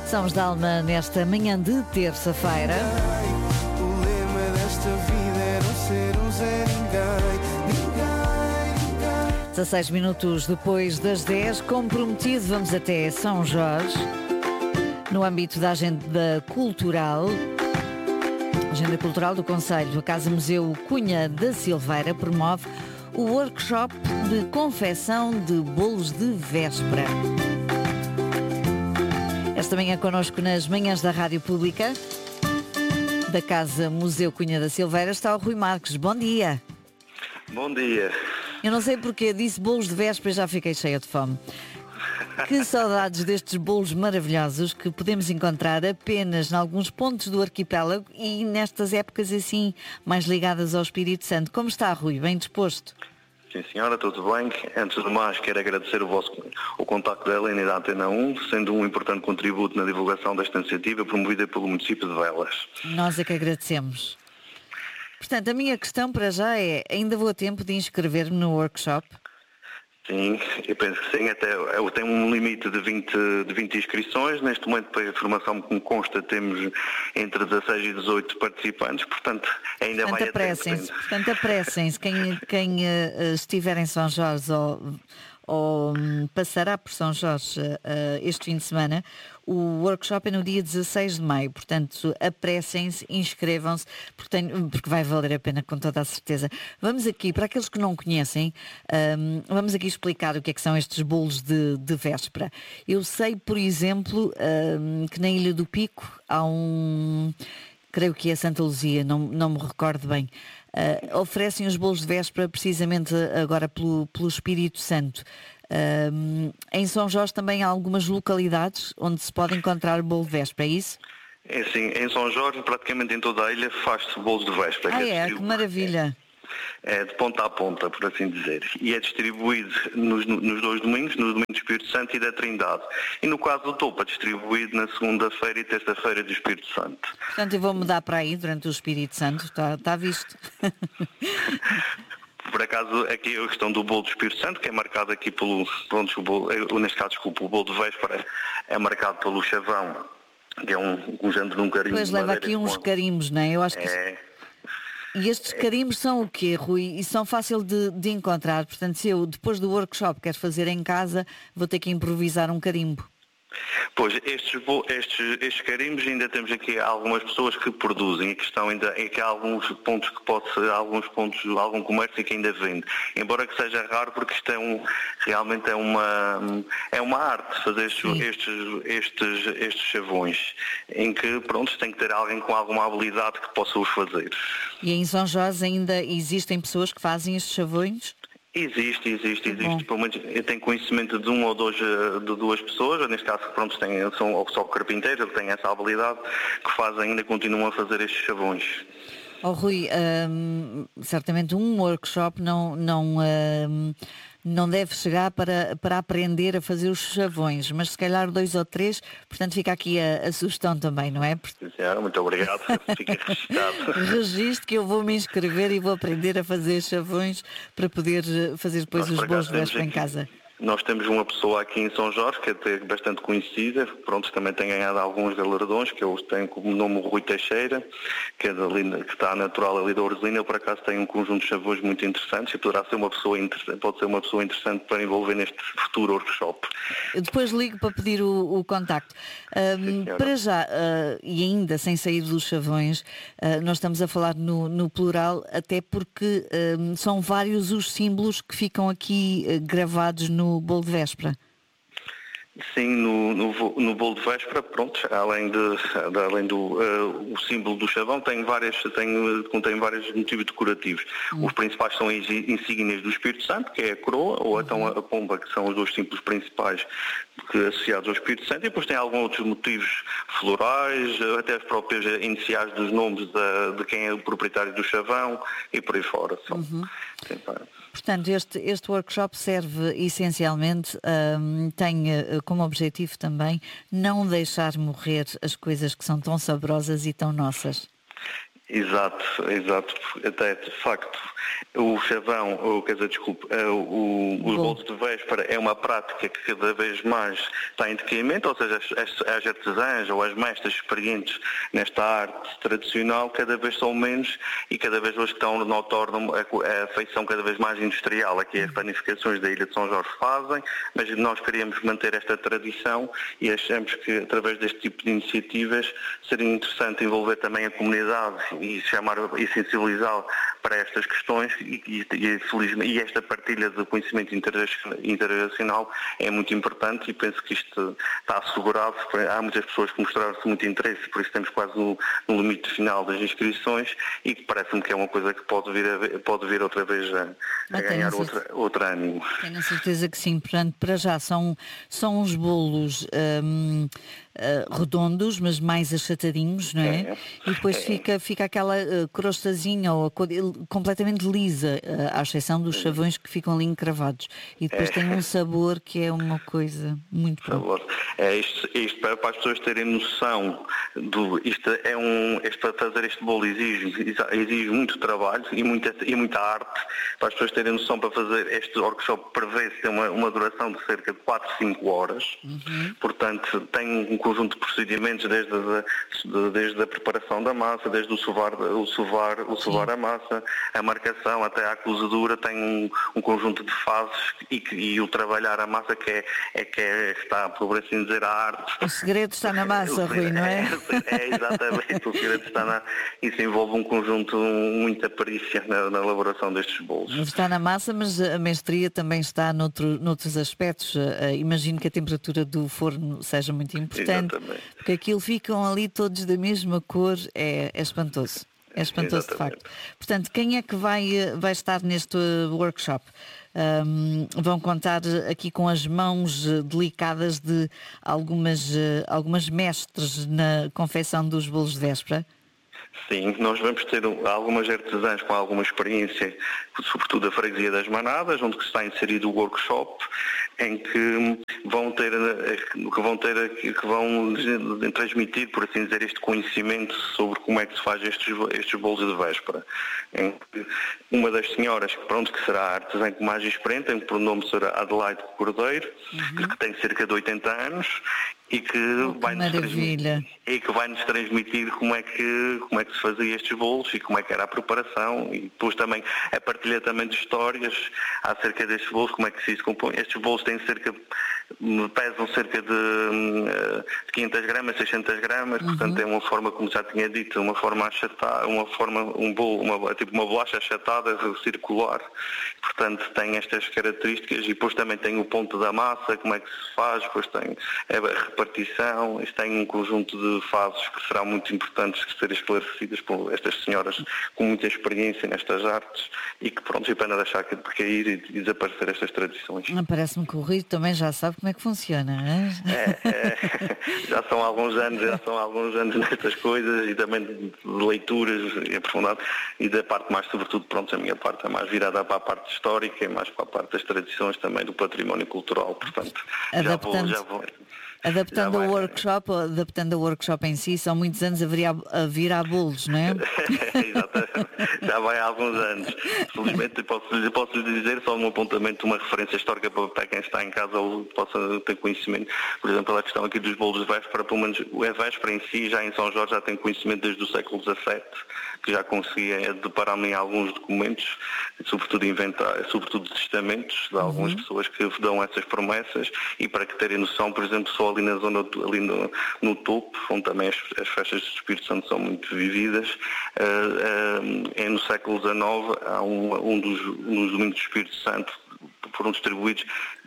Sons da Alma nesta manhã de terça-feira. O lema desta vida é não ser um Zé Ninguém. 16 minutos depois das 10, comprometido, vamos até São Jorge. No âmbito da agenda cultural do Conselho, a Casa Museu Cunha da Silveira promove o workshop de confecção de bolos de véspera. Esta manhã connosco nas manhãs da Rádio Pública, da Casa Museu Cunha da Silveira, está o Rui Marques. Bom dia. Bom dia. Eu não sei porque disse bolos de véspera e já fiquei cheia de fome. Que saudades destes bolos maravilhosos que podemos encontrar apenas em alguns pontos do arquipélago e nestas épocas assim mais ligadas ao Espírito Santo. Como está, Rui? Bem disposto? Sim, senhora, tudo bem. Antes de mais, quero agradecer o contacto da Helena e da Antena 1, sendo um importante contributo na divulgação desta iniciativa promovida pelo município de Velas. Nós é que agradecemos. Portanto, a minha questão para já é, ainda vou a tempo de inscrever-me no workshop? Sim, eu penso que sim, até eu tenho um limite de 20 inscrições, neste momento para a informação que me consta temos entre 16 e 18 participantes, portanto ainda vai a tempo. Portanto apressem-se, quem estiver em São Jorge ou passará por São Jorge este fim de semana, o workshop é no dia 16 de maio, portanto apressem-se, inscrevam-se, porque vai valer a pena com toda a certeza. Vamos aqui, para aqueles que não conhecem, vamos aqui explicar o que é que são estes bolos de véspera. Eu sei, por exemplo, que na Ilha do Pico há creio que é Santa Luzia, não me recordo bem, oferecem os bolos de véspera precisamente agora pelo Espírito Santo. Em São Jorge também há algumas localidades onde se pode encontrar o bolo de véspera, é isso? É sim, em São Jorge, praticamente em toda a ilha, faz-se bolos de véspera. Que maravilha! É de ponta a ponta, por assim dizer. E é distribuído nos dois domingos, no domingo do Espírito Santo e da Trindade. E no caso do Topo, é distribuído na segunda-feira e terça-feira do Espírito Santo. Portanto, eu vou mudar para aí durante o Espírito Santo, está visto. Por acaso, aqui a questão do bolo do Espírito Santo, que é marcado aqui neste caso, desculpa, o bolo de véspera é marcado pelo chavão, que é um género de um carimbo. Pois leva aqui uns carimbos, não é? Eu acho que E estes carimbos são o quê, Rui? E são fácil de encontrar. Portanto, se eu, depois do workshop, quero fazer em casa, vou ter que improvisar um carimbo. Pois, estes carimbos ainda temos aqui algumas pessoas que produzem. A questão ainda é que há alguns pontos que pode ser, algum comércio que ainda vende. Embora que seja raro, porque isto realmente é uma arte fazer estes chavões, em que, pronto, tem que ter alguém com alguma habilidade que possa os fazer. E em São Jorge ainda existem pessoas que fazem estes chavões? Existe. Pelo menos eu tenho conhecimento de de duas pessoas, neste caso, pronto, são só carpinteiros, que têm essa habilidade, que ainda continuam a fazer estes chavões. Oh, Rui, certamente um workshop não deve chegar para aprender a fazer os chavões, mas se calhar 2 ou 3, portanto fica aqui a sugestão também, não é? Sim, senhora, muito obrigado, fica registado. Registro que eu vou me inscrever e vou aprender a fazer chavões para poder fazer depois os bolos de véspera em casa. Nós temos uma pessoa aqui em São Jorge que é até bastante conhecida, pronto, também tem ganhado alguns galardões, que eu tenho como nome o Rui Teixeira, que está natural ali da Orzelina. Eu por acaso tenho um conjunto de chavões muito interessantes e pode ser uma pessoa interessante para envolver neste futuro workshop. Eu depois ligo para pedir o contacto. Para já, e ainda sem sair dos chavões, nós estamos a falar no plural, até porque são vários os símbolos que ficam aqui gravados no bolo de véspera. Sim, no bolo de véspera, pronto, além do o símbolo do chavão, contém vários motivos decorativos. Os principais são as insígnias do Espírito Santo, que é a coroa, ou então a pomba, que são os dois símbolos principais associados ao Espírito Santo, e depois tem alguns outros motivos florais, até as próprias iniciais dos nomes de quem é o proprietário do chavão, e por aí fora. Portanto, este workshop serve essencialmente, tem como objetivo também não deixar morrer as coisas que são tão saborosas e tão nossas. Exato. Até de facto o chavão, ou quer dizer, desculpe, os bolos de véspera é uma prática que cada vez mais está em decaimento, ou seja, as artesãs ou as mestras experientes nesta arte tradicional cada vez são menos e cada vez hoje tornam a feição cada vez mais industrial. Aqui as panificações da Ilha de São Jorge fazem, mas nós queríamos manter esta tradição e achamos que através deste tipo de iniciativas seria interessante envolver também a comunidade e sensibilizá-la para estas questões e esta partilha de conhecimento internacional é muito importante e penso que isto está assegurado. Há muitas pessoas que mostraram-se muito interesse, por isso estamos quase no limite final das inscrições e que parece-me que é uma coisa que pode vir outra vez a ganhar outro ânimo. Tenho a certeza que sim. Portanto, para já são uns bolos redondos, mas mais achatadinhos, não é? E depois fica aquela crostazinha ou completamente lisa, à exceção dos chavões que ficam ali encravados. E depois tem um sabor que é uma coisa muito boa. Isto para as pessoas terem noção para fazer este bolo exige muito trabalho e muita arte. Para as pessoas terem noção, para fazer este workshop prevê-se ter uma duração de cerca de 4, 5 horas. Portanto, tem um conjunto de procedimentos desde a preparação da massa, desde o sovar a massa, a marcação até à cozedura, tem um conjunto de fases e o trabalhar a massa que está, por assim dizer, a arte. O segredo está na massa, Rui, não é? Exatamente, o segredo está isso envolve um conjunto, muita perícia na elaboração destes bolos. Está na massa, mas a mestria também está noutros aspectos. Imagino que a temperatura do forno seja muito importante. Exatamente. Porque aquilo ficam ali todos da mesma cor, é espantoso. É espantoso. Exatamente. De facto. Portanto, quem é que vai estar neste workshop? Vão contar aqui com as mãos delicadas de algumas mestres na confecção dos bolos de véspera? Sim, nós vamos ter algumas artesãs com alguma experiência, sobretudo a freguesia das Manadas, onde está inserido o workshop, em que vão transmitir, por assim dizer, este conhecimento sobre como é que se faz estes bolos de véspera. Uma das senhoras, que será a artesã com mais experiente, em que por nome será Adelaide Cordeiro, que tem cerca de 80 anos, e que vai nos transmitir como é que se fazia estes bolos e como é que era a preparação e depois também a partilha também de histórias acerca destes bolos, como é que se compõe. Estes bolos pesam cerca de 500 gramas, 600 gramas, portanto é uma forma, como já tinha dito, uma forma achatada, tipo uma bolacha achatada, circular. Portanto tem estas características e depois também tem o ponto da massa, como é que se faz, depois tem a repartição, isto tem um conjunto de fases que serão muito importantes de serem esclarecidas por estas senhoras com muita experiência nestas artes e que é pena deixar cair e desaparecer estas tradições. Parece-me que o Rui também já sabe como é que funciona, não é? Já são alguns anos nestas coisas e também de leituras aprofundadas e da parte mais, sobretudo, a minha parte é mais virada para a parte histórica e mais para a parte das tradições também do património cultural, portanto, já vou. Adaptando o workshop em si, são muitos anos a virar bolos, não é? Exatamente, já vai há alguns anos. Felizmente posso lhe dizer só um apontamento, uma referência histórica para quem está em casa ou possa ter conhecimento. Por exemplo, a questão aqui dos bolos de véspera, pelo menos a véspera em si, já em São Jorge, já tem conhecimento desde o século XVII, que já conseguia deparar-me em alguns documentos, sobretudo testamentos de algumas pessoas que dão essas promessas e para que terem noção, por exemplo, só ali na zona, no topo, onde também as festas do Espírito Santo são muito vividas, no século XIX há nos domingos do Espírito Santo foram distribuídos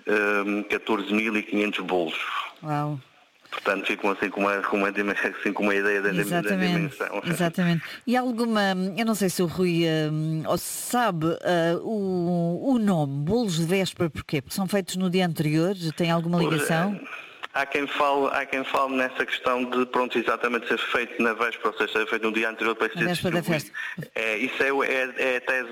14.500 bolos. Uau! Portanto, ficam assim com uma ideia da dimensão. Exatamente. E alguma, eu não sei se o Rui ou se sabe o nome, bolos de véspera, porquê? Porque são feitos no dia anterior, tem alguma ligação? Há quem fale nessa questão de, pronto, exatamente ser feito na véspera, ou seja, ser feito no dia anterior para ser distribuído. Isso é a tese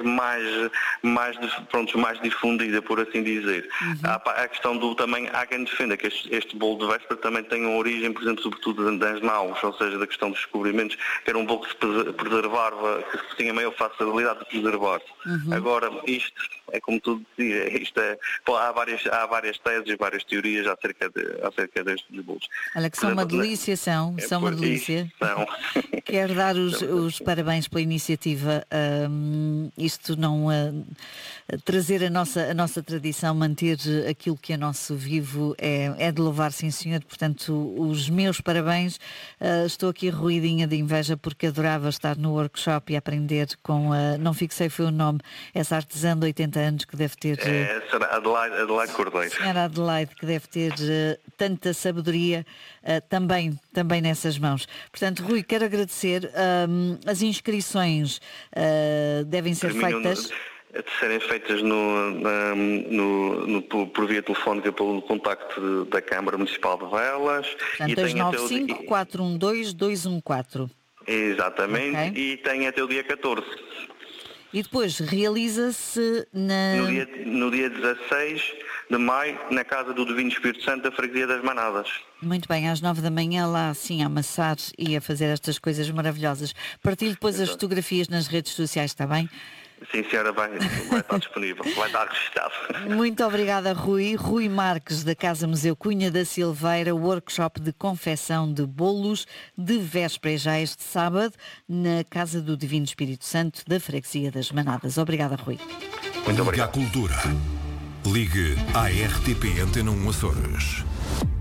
mais difundida, por assim dizer. Há a questão também há quem defenda que este bolo de véspera também tem uma origem, por exemplo, sobretudo das naus, ou seja, da questão dos descobrimentos, que era um bolo que se preservava, que tinha maior facilidade de preservar. Agora, isto é como tudo dizia, há várias teses e várias teorias acerca destes bolos. Olha, que são uma delícia, são uma delícia. Quero dar os parabéns pela iniciativa. Isto não trazer a nossa tradição, manter aquilo que é nosso vivo é de louvar, sim senhor. Portanto, os meus parabéns. Estou aqui ruidinha de inveja porque adorava estar no workshop e aprender com não fixei foi o nome, essa artesã de 80 anos que deve ter... Será Adelaide Cordeiro. Senhora Adelaide, que deve ter tanta sabedoria também nessas mãos. Portanto, Rui, quero agradecer. As inscrições devem ser feitas... De serem feitas por via telefónica pelo contacto da Câmara Municipal de Velas. Portanto, 295-412-214. Exatamente, okay. E tem até o dia 14. E depois realiza-se no dia 16 de maio, na Casa do Divino Espírito Santo da Freguesia das Manadas. Muito bem, às 9 da manhã lá assim a amassar e a fazer estas coisas maravilhosas. Partilhe depois as fotografias nas redes sociais, está bem? Sim, senhora, vai estar disponível, vai estar registado. Muito obrigada, Rui. Rui Marques, da Casa Museu Cunha da Silveira, workshop de confecção de bolos de véspera, já este sábado, na Casa do Divino Espírito Santo da Freguesia das Manadas. Obrigada, Rui. Muito obrigado. Ligue à Cultura. Ligue à RTP Antena 1 Açores.